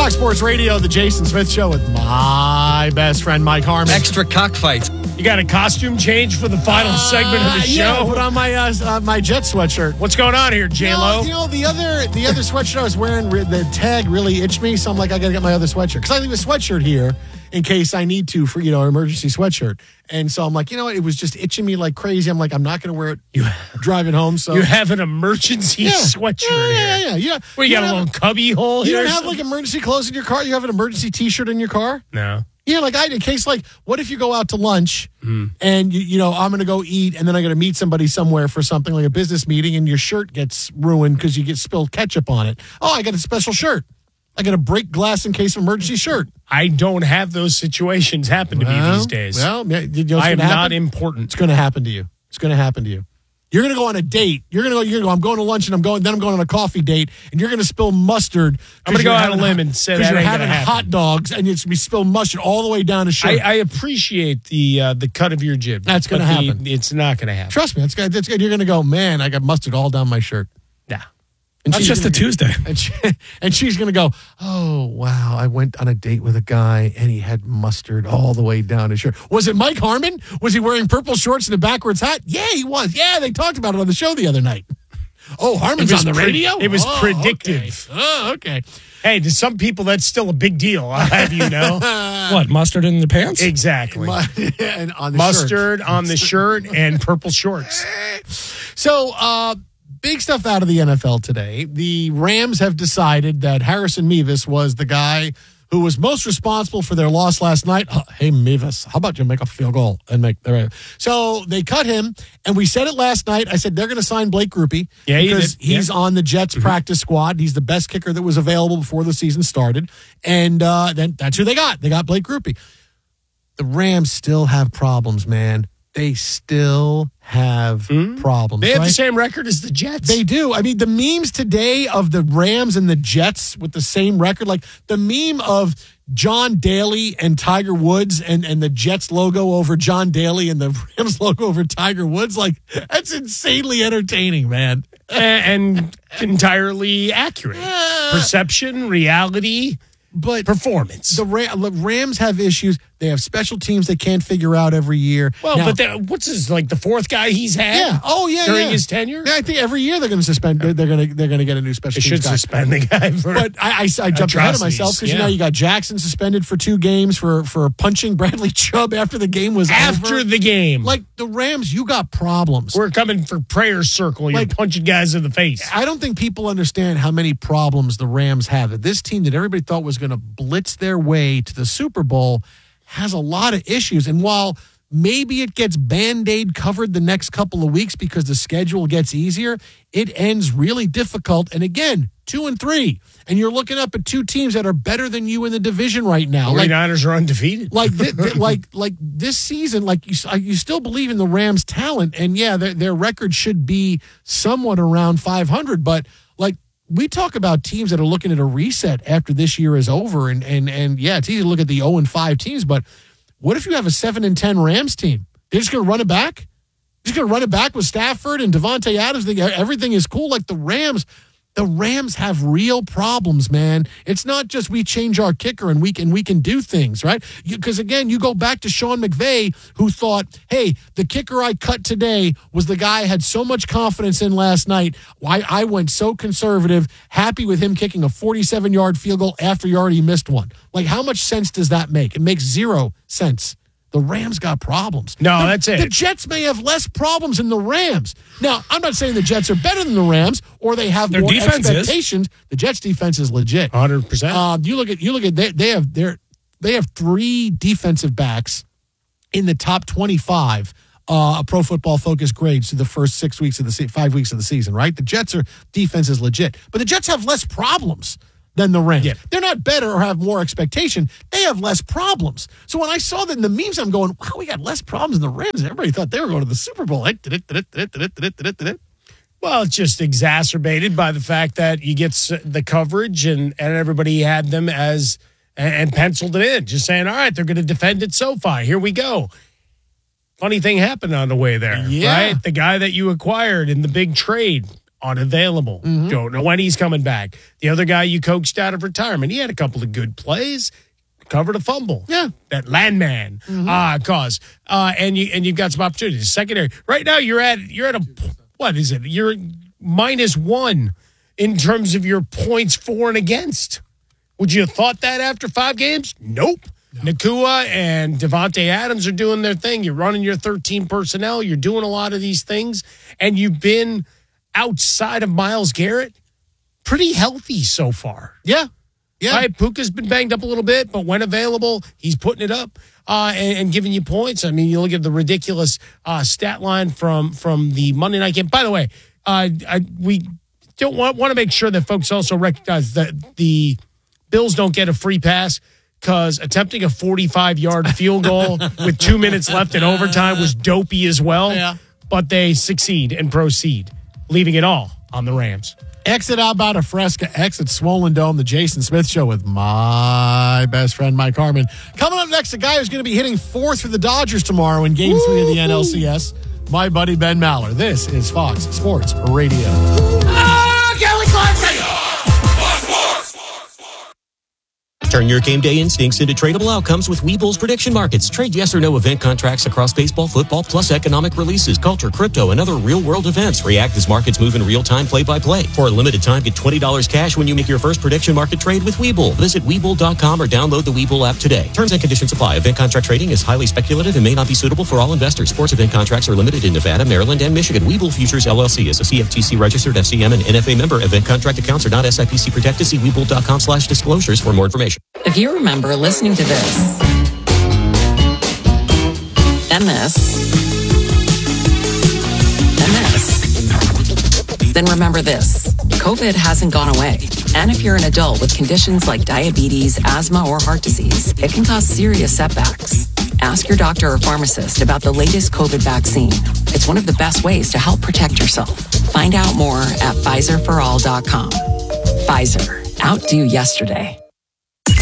Fox Sports Radio, the Jason Smith Show with my best friend, Mike Harmon. Extra cockfights. You got a costume change for the final segment of the show? Yeah, put on my Jet sweatshirt. What's going on here, J-Lo? The other sweatshirt I was wearing, the tag really itched me, so I'm like, I got to get my other sweatshirt. Because I leave a sweatshirt here in case I need to for, an emergency sweatshirt. And so I'm like, it was just itching me like crazy. I'm like, I'm not going to wear it driving home. So you have an emergency sweatshirt here. Yeah. Well, you got a little cubby hole here? You don't have like emergency clothes in your car? You have an emergency T-shirt in your car? No. Yeah, like in case, like, what if you go out to lunch and, I'm going to go eat and then I got to meet somebody somewhere for something like a business meeting and your shirt gets ruined because you get spilled ketchup on it. Oh, I got a special shirt. I got a break glass in case of emergency shirt. I don't have those situations happen to me these days. Well, I am not important. It's going to happen to you. It's going to happen to you. You're going to go on a date. You're going to go, I'm going to lunch and I'm going on a coffee date and you're going to spill mustard. I'm going to go out on a limb and say that you're ain't having gonna happen. hot dogs and it's going to be spilled mustard all the way down the shirt. I appreciate the cut of your jib. That's going to happen. It's not going to happen. Trust me, that's good. You're going to go, man, I got mustard all down my shirt. Nah. And that's just a Tuesday. And she's going to go, oh, wow, I went on a date with a guy and he had mustard all the way down his shirt. Was it Mike Harmon? Was he wearing purple shorts and a backwards hat? Yeah, he was. Yeah, they talked about it on the show the other night. Oh, Harmon's on the radio? It was predictive. Okay. Oh, okay. Hey, to some people, that's still a big deal. I'll have you know. What, mustard in the pants? Exactly. And on the mustard on the shirt and purple shorts. So, big stuff out of the NFL today. The Rams have decided that Harrison Mevis was the guy who was most responsible for their loss last night. Hey, Mevis, how about you make a field goal and make the right? So they cut him, and we said it last night. I said they're going to sign Blake Grupe because he's on the Jets practice squad. He's the best kicker that was available before the season started, and then that's who they got. They got Blake Grupe. The Rams still have problems, man. They still have problems. They have the same record as the Jets. They do. I mean, the memes today of the Rams and the Jets with the same record, like the meme of John Daly and Tiger Woods and the Jets logo over John Daly and the Rams logo over Tiger Woods, like that's insanely entertaining, man. And entirely accurate. Perception, reality, but performance. The Rams have issues. They have special teams they can't figure out every year. Well, now, but what's his the fourth guy he's had? Yeah. Oh, yeah. During his tenure. Yeah, I think every year they're going to suspend. They're going to get a new special teams guy. They should suspend the guy for. But I jumped ahead of myself because you got Jackson suspended for 2 games for punching Bradley Chubb after the game was over. After the game, like the Rams, you got problems. We're coming for prayer circle. You're punching guys in the face. I don't think people understand how many problems the Rams have. This team that everybody thought was going to blitz their way to the Super Bowl has a lot of issues. And while maybe it gets Band-Aid covered the next couple of weeks because the schedule gets easier, it ends really difficult. And again, 2-3. And you're looking up at 2 teams that are better than you in the division right now. 49ers are undefeated. Like this season, you still believe in the Rams' talent. And yeah, their record should be somewhat around 500. But we talk about teams that are looking at a reset after this year is over, and yeah, it's easy to look at the 0-5 teams, but what if you have a 7-10 Rams team? They're just going to run it back? They're just going to run it back with Stafford and Devontae Adams. Everything is cool. Like the Rams have real problems, man. It's not just we change our kicker and we can do things, right? Because again, you go back to Sean McVay, who thought, hey, the kicker I cut today was the guy I had so much confidence in last night. I went so conservative, happy with him kicking a 47-yard field goal after he already missed one. Like, how much sense does that make? It makes 0 sense. The Rams got problems. No, that's it. The Jets may have less problems than the Rams. Now, I'm not saying the Jets are better than the Rams or they have more expectations. The Jets defense is legit. 100%. You look at they have 3 defensive backs in the top 25 Pro Football Focus grades through the first 5 weeks of the season, right? The Jets defense is legit. But the Jets have less problems than the Rams. Yeah. They're not better or have more expectation. They have less problems. So when I saw that in the memes, I'm going, wow, we got less problems than the Rams. Everybody thought they were going to the Super Bowl. Well, it's just exacerbated by the fact that you get the coverage and everybody had them as and penciled it in, just saying, all right, they're going to defend it SoFi. Here we go. Funny thing happened on the way there, right? The guy that you acquired in the big trade unavailable. Don't know when he's coming back. The other guy you coached out of retirement, he had a couple of good plays, covered a fumble. Yeah. That landman cause. And you've got some opportunities. Secondary. Right now you're at a what is it? You're -1 in terms of your points for and against. Would you have thought that after 5 games? Nope. No. Nakua and Devontae Adams are doing their thing. You're running your 13 personnel. You're doing a lot of these things. And you've been outside of Myles Garrett pretty healthy so far. Yeah. Yeah. Right? Puka's been banged up a little bit, but when available, he's putting it up and giving you points. I mean, you look at the ridiculous stat line from the Monday night game. By the way, we don't want to make sure that folks also recognize that the Bills don't get a free pass because attempting a 45-yard field goal with 2 minutes left in overtime was dopey as well. Yeah. But they succeed and proceed, leaving it all on the Rams. Exit Outbound of Fresca, exit Swollen Dome, the Jason Smith Show with my best friend, Mike Harmon. Coming up next, a guy who's going to be hitting 4th for the Dodgers tomorrow in Game 3 of the NLCS, my buddy Ben Maller. This is Fox Sports Radio. Kelly Clarkson! Turn your game day instincts into tradable outcomes with Webull's prediction markets. Trade yes or no event contracts across baseball, football, plus economic releases, culture, crypto, and other real-world events. React as markets move in real time, play-by-play. For a limited time, get $20 cash when you make your first prediction market trade with Webull. Visit Webull.com or download the Webull app today. Terms and conditions apply. Event contract trading is highly speculative and may not be suitable for all investors. Sports event contracts are limited in Nevada, Maryland, and Michigan. Webull Futures, LLC is a CFTC registered FCM and NFA member. Event contract accounts are not SIPC protected. See Webull.com/disclosures for more information. If you remember listening to this, and this, and this, then remember this. COVID hasn't gone away. And if you're an adult with conditions like diabetes, asthma, or heart disease, it can cause serious setbacks. Ask your doctor or pharmacist about the latest COVID vaccine. It's one of the best ways to help protect yourself. Find out more at PfizerForAll.com. Pfizer. Outdo yesterday.